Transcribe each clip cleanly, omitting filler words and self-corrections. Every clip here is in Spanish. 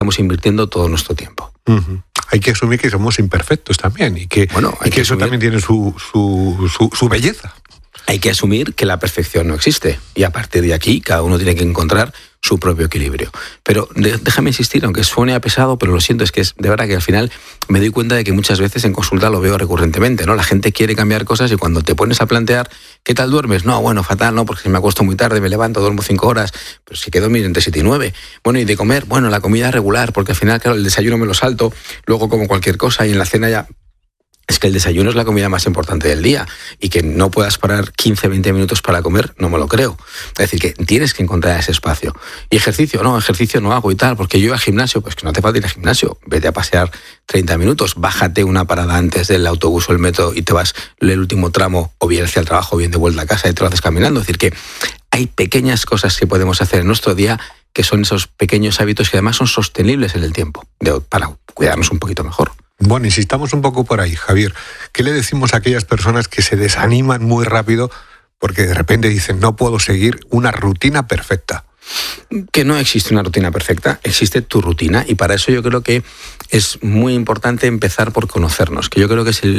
estamos invirtiendo todo nuestro tiempo. Uh-huh. Hay que asumir que somos imperfectos también y que, eso también tiene su belleza. Hay que asumir que la perfección no existe y a partir de aquí cada uno tiene que encontrar su propio equilibrio. Pero déjame insistir, aunque suene a pesado, pero lo siento, es que es de verdad que al final me doy cuenta de que muchas veces en consulta lo veo recurrentemente, ¿no? La gente quiere cambiar cosas y cuando te pones a plantear ¿qué tal duermes? No, bueno, fatal, no, porque me acuesto muy tarde, me levanto, duermo 5 horas, pero si que dormir entre 7 y 9. Bueno, y de comer, bueno, la comida regular, porque al final, claro, el desayuno me lo salto, luego como cualquier cosa y en la cena ya... Es que el desayuno es la comida más importante del día y que no puedas parar 15, 20 minutos para comer, no me lo creo. Es decir, que tienes que encontrar ese espacio. Y ejercicio no hago y tal, porque yo iba al gimnasio, pues que no te falta ir al gimnasio. Vete a pasear 30 minutos, bájate una parada antes del autobús o el metro y te vas el último tramo o bien hacia el trabajo o bien de vuelta a casa y te lo haces caminando. Es decir, que hay pequeñas cosas que podemos hacer en nuestro día que son esos pequeños hábitos que además son sostenibles en el tiempo para cuidarnos un poquito mejor. Bueno, insistamos un poco por ahí, Javier. ¿Qué le decimos a aquellas personas que se desaniman muy rápido porque de repente dicen no puedo seguir una rutina perfecta? Que no existe una rutina perfecta, existe tu rutina y para eso yo creo que es muy importante empezar por conocernos, que yo creo que es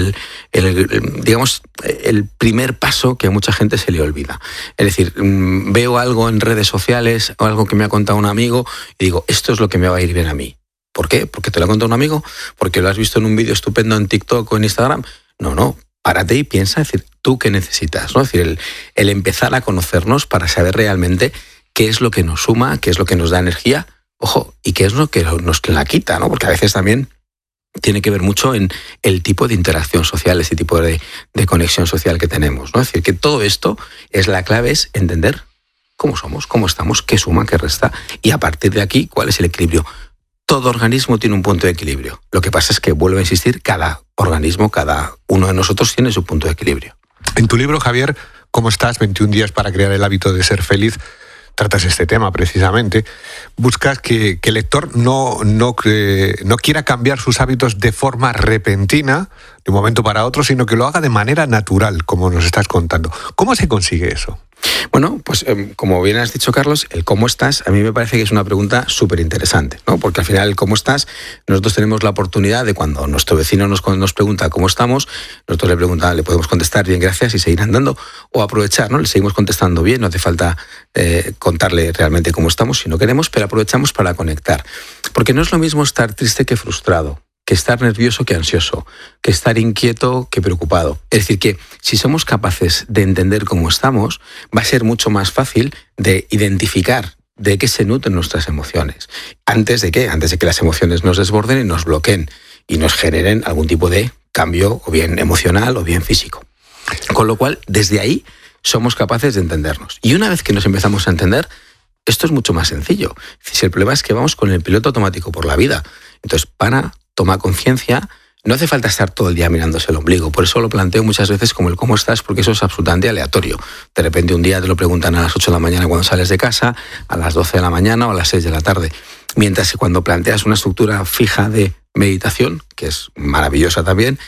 el primer paso que a mucha gente se le olvida. Es decir, veo algo en redes sociales o algo que me ha contado un amigo y digo, esto es lo que me va a ir bien a mí. ¿Por qué? ¿Porque te lo ha contado un amigo? ¿Porque lo has visto en un vídeo estupendo en TikTok o en Instagram? No, párate y piensa, es decir, ¿tú qué necesitas? ¿No? Es decir, el empezar a conocernos para saber realmente qué es lo que nos suma, qué es lo que nos da energía, ojo, y qué es lo que nos la quita, ¿no? Porque a veces también tiene que ver mucho en el tipo de interacción social, ese tipo de conexión social que tenemos, ¿no? Es decir, que todo esto la clave es entender cómo somos, cómo estamos, qué suma, qué resta, y a partir de aquí, cuál es el equilibrio. Todo organismo tiene un punto de equilibrio. Lo que pasa es que, vuelvo a insistir, cada organismo, cada uno de nosotros tiene su punto de equilibrio. En tu libro, Javier, ¿Cómo estás? 21 días para crear el hábito de ser feliz, tratas este tema precisamente. Buscas que el lector no quiera cambiar sus hábitos de forma repentina, de un momento para otro, sino que lo haga de manera natural, como nos estás contando. ¿Cómo se consigue eso? Bueno, pues como bien has dicho, Carlos, el cómo estás a mí me parece que es una pregunta súper interesante, ¿no? Porque al final el cómo estás, nosotros tenemos la oportunidad de cuando nuestro vecino nos pregunta cómo estamos, nosotros le podemos contestar bien, gracias y seguir andando, o aprovechar, ¿no? Le seguimos contestando bien, no hace falta contarle realmente cómo estamos si no queremos, pero aprovechamos para conectar. Porque no es lo mismo estar triste que frustrado, que estar nervioso que ansioso, que estar inquieto que preocupado. Es decir, que si somos capaces de entender cómo estamos, va a ser mucho más fácil de identificar de qué se nutren nuestras emociones. ¿Antes de qué? Antes de que las emociones nos desborden y nos bloqueen y nos generen algún tipo de cambio, o bien emocional o bien físico. Con lo cual, desde ahí somos capaces de entendernos. Y una vez que nos empezamos a entender, esto es mucho más sencillo. Si el problema es que vamos con el piloto automático por la vida, entonces toma conciencia, no hace falta estar todo el día mirándose el ombligo. Por eso lo planteo muchas veces como el cómo estás, porque eso es absolutamente aleatorio. De repente un día te lo preguntan a las 8 de la mañana cuando sales de casa, a las 12 de la mañana o a las 6 de la tarde. Mientras que cuando planteas una estructura fija de meditación, que es maravillosa también,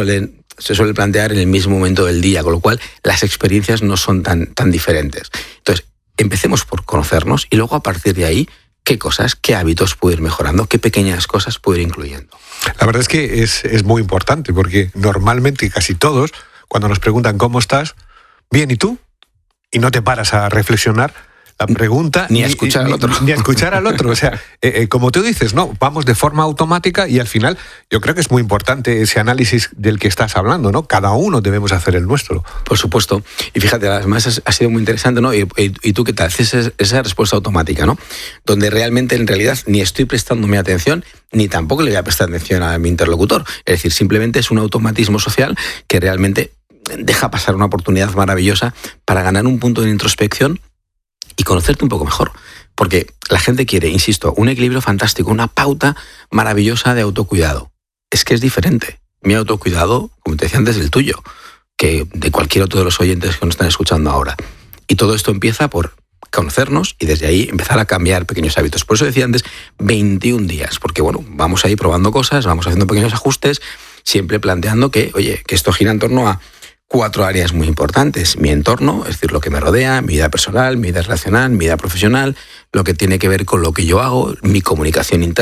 se suele plantear en el mismo momento del día, con lo cual las experiencias no son tan diferentes. Entonces, empecemos por conocernos y luego a partir de ahí, qué cosas, qué hábitos puedo ir mejorando, qué pequeñas cosas puedo ir incluyendo. La verdad es que es muy importante porque normalmente casi todos, cuando nos preguntan cómo estás, bien, ¿y tú? Y no te paras a reflexionar la pregunta ni a escuchar al otro. Ni a escuchar al otro. O sea, como tú dices, no, vamos de forma automática y al final yo creo que es muy importante ese análisis del que estás hablando, ¿no? Cada uno debemos hacer el nuestro. Por supuesto. Y fíjate, además ha sido muy interesante, ¿no? Y tú, ¿qué tal? Haces esa respuesta automática, ¿no? Donde realmente, en realidad, ni estoy prestándome atención, ni tampoco le voy a prestar atención a mi interlocutor. Es decir, simplemente es un automatismo social que realmente deja pasar una oportunidad maravillosa para ganar un punto de introspección y conocerte un poco mejor. Porque la gente quiere, insisto, un equilibrio fantástico, una pauta maravillosa de autocuidado. Es que es diferente. Mi autocuidado, como te decía antes, es el tuyo, que de cualquier otro de los oyentes que nos están escuchando ahora. Y todo esto empieza por conocernos y desde ahí empezar a cambiar pequeños hábitos. Por eso decía antes 21 días, porque bueno, vamos a ir probando cosas, vamos haciendo pequeños ajustes, siempre planteando que, oye, que esto gira en torno a 4 áreas muy importantes. Mi entorno, es decir, lo que me rodea, mi vida personal, mi vida relacional, mi vida profesional, lo que tiene que ver con lo que yo hago, mi comunicación interna,